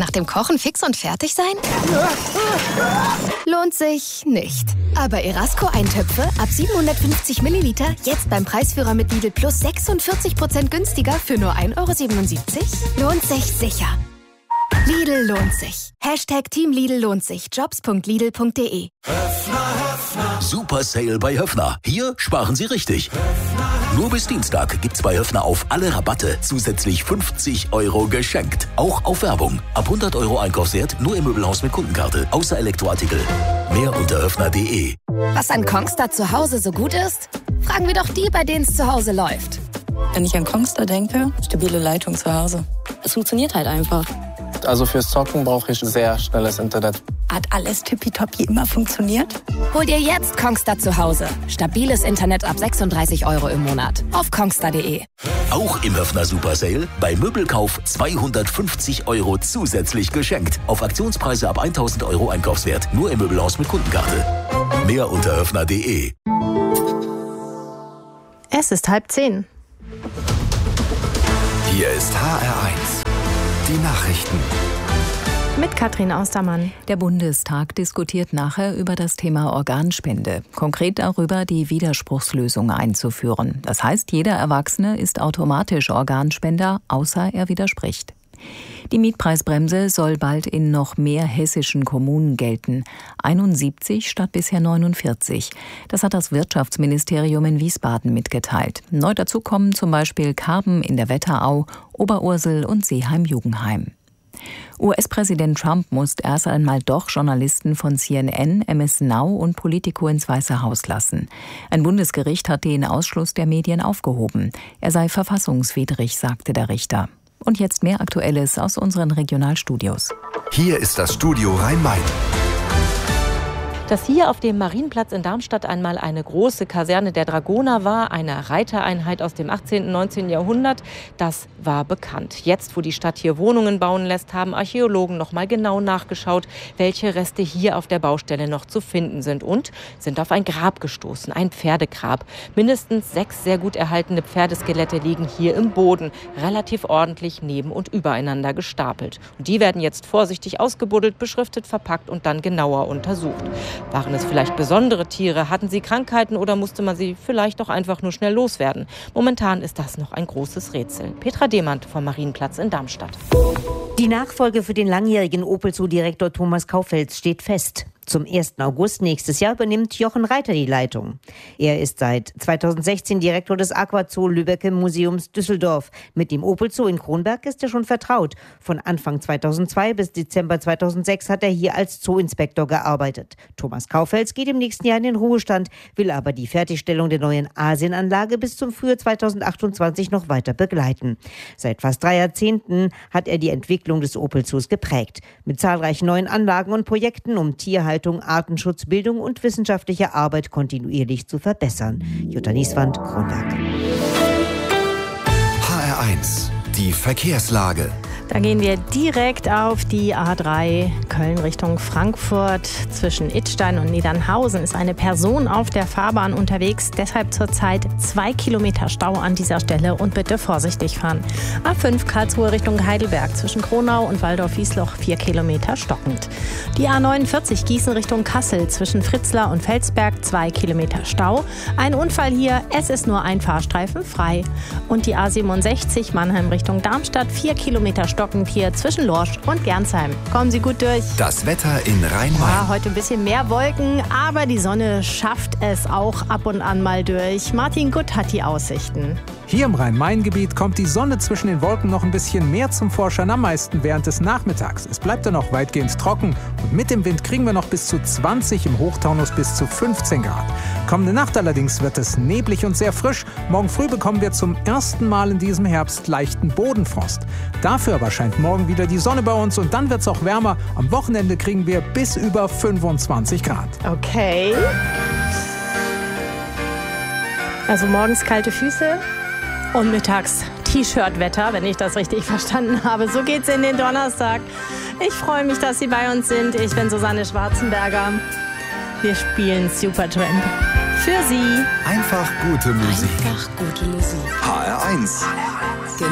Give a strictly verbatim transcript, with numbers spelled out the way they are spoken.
Nach dem Kochen fix und fertig sein? Lohnt sich nicht. Aber Erasco-Eintöpfe ab siebenhundertfünfzig Milliliter jetzt beim Preisführer mit Lidl Plus sechsundvierzig Prozent günstiger für nur ein Euro siebenundsiebzig? Lohnt sich sicher. Lidl lohnt sich. Hashtag Team Lidl lohnt sich. Jobs punkt lidl punkt de. Super Sale bei Höffner. Hier sparen Sie richtig. Nur bis Dienstag gibt's bei Höffner auf alle Rabatte zusätzlich fünfzig Euro geschenkt. Auch auf Werbung. Ab hundert Euro Einkaufswert nur im Möbelhaus mit Kundenkarte. Außer Elektroartikel. Mehr unter höffner punkt de. Was an Kongstar zu Hause so gut ist? Fragen wir doch die, bei denen es zu Hause läuft. Wenn ich an Kongstar denke, stabile Leitung zu Hause. Es funktioniert halt einfach. Also fürs Zocken brauche ich sehr schnelles Internet. Hat alles tippitoppi immer funktioniert? Hol dir jetzt Kongstar zu Hause. Stabiles Internet ab sechsunddreißig Euro im Monat. Auf kongstar punkt de. Auch im Höffner Super Sale bei Möbelkauf zweihundertfünfzig Euro zusätzlich geschenkt. Auf Aktionspreise ab tausend Euro Einkaufswert. Nur im Möbelhaus mit Kundenkarte. Mehr unter höffner punkt de. Es ist halb zehn. Hier ist H R eins. Die Nachrichten. Mit Katrin Austermann. Der Bundestag diskutiert nachher über das Thema Organspende. Konkret darüber, die Widerspruchslösung einzuführen. Das heißt, jeder Erwachsene ist automatisch Organspender, außer er widerspricht. Die Mietpreisbremse soll bald in noch mehr hessischen Kommunen gelten. einundsiebzig statt bisher neunundvierzig. Das hat das Wirtschaftsministerium in Wiesbaden mitgeteilt. Neu dazu kommen zum Beispiel Karben in der Wetterau, Oberursel und Seeheim-Jugendheim. U S-Präsident Trump muss erst einmal doch Journalisten von C N N, M S Now und Politico ins Weiße Haus lassen. Ein Bundesgericht hat den Ausschluss der Medien aufgehoben. Er sei verfassungswidrig, sagte der Richter. Und jetzt mehr Aktuelles aus unseren Regionalstudios. Hier ist das Studio Rhein-Main. Dass hier auf dem Marienplatz in Darmstadt einmal eine große Kaserne der Dragoner war, eine Reitereinheit aus dem achtzehnten und neunzehnten Jahrhundert, das war bekannt. Jetzt, wo die Stadt hier Wohnungen bauen lässt, haben Archäologen noch mal genau nachgeschaut, welche Reste hier auf der Baustelle noch zu finden sind und sind auf ein Grab gestoßen, ein Pferdegrab. Mindestens sechs sehr gut erhaltene Pferdeskelette liegen hier im Boden, relativ ordentlich neben und übereinander gestapelt. Und die werden jetzt vorsichtig ausgebuddelt, beschriftet, verpackt und dann genauer untersucht. Waren es vielleicht besondere Tiere? Hatten sie Krankheiten oder musste man sie vielleicht doch einfach nur schnell loswerden? Momentan ist das noch ein großes Rätsel. Petra Demand vom Marienplatz in Darmstadt. Die Nachfolge für den langjährigen Opel-Zoodirektor Thomas Kaufels steht fest. Zum ersten August nächstes Jahr übernimmt Jochen Reiter die Leitung. Er ist seit zweitausendsechzehn Direktor des Aquazoo Lübbecke Museums Düsseldorf. Mit dem Opel Zoo in Kronberg ist er schon vertraut. Von Anfang zweitausendzwei bis Dezember zweitausendsechs hat er hier als Zooinspektor gearbeitet. Thomas Kaufels geht im nächsten Jahr in den Ruhestand, will aber die Fertigstellung der neuen Asienanlage bis zum Frühjahr zweitausendachtundzwanzig noch weiter begleiten. Seit fast drei Jahrzehnten hat er die Entwicklung des Opel Zoos geprägt. Mit zahlreichen neuen Anlagen und Projekten um Tierhaltung, Artenschutz, Bildung und wissenschaftliche Arbeit kontinuierlich zu verbessern. Jutta Nieswand, Kronberg. H R eins. Die Verkehrslage. Da gehen wir direkt auf die A drei Köln Richtung Frankfurt. Zwischen Idstein und Niedernhausen ist eine Person auf der Fahrbahn unterwegs. Deshalb zurzeit zwei Kilometer Stau an dieser Stelle und bitte vorsichtig fahren. A fünf Karlsruhe Richtung Heidelberg. Zwischen Kronau und Waldorf-Wiesloch vier Kilometer stockend. Die A neunundvierzig Gießen Richtung Kassel. Zwischen Fritzlar und Felsberg zwei Kilometer Stau. Ein Unfall hier. Es ist nur ein Fahrstreifen frei. Und die A siebenundsechzig Mannheim Richtung Darmstadt. vier Kilometer stockend hier zwischen Lorsch und Gernsheim. Kommen Sie gut durch. Das Wetter in Rhein-Main. Ja, heute ein bisschen mehr Wolken, aber die Sonne schafft es auch ab und an mal durch. Martin Gutt hat die Aussichten. Hier im Rhein-Main-Gebiet kommt die Sonne zwischen den Wolken noch ein bisschen mehr zum Vorschein, am meisten während des Nachmittags. Es bleibt dann noch weitgehend trocken und mit dem Wind kriegen wir noch bis zu zwanzig, im Hochtaunus bis zu fünfzehn Grad. Kommende Nacht allerdings wird es neblig und sehr frisch. Morgen früh bekommen wir zum ersten Mal in diesem Herbst leichten Bodenfrost. Dafür aber scheint morgen wieder die Sonne bei uns und dann wird es auch wärmer. Am Wochenende kriegen wir bis über fünfundzwanzig Grad. Okay. Also morgens kalte Füße. Und mittags T-Shirt-Wetter, wenn ich das richtig verstanden habe. So geht's in den Donnerstag. Ich freue mich, dass Sie bei uns sind. Ich bin Susanne Schwarzenberger. Wir spielen Supertramp. Für Sie. Einfach gute Musik. Einfach gute Musik. H R eins.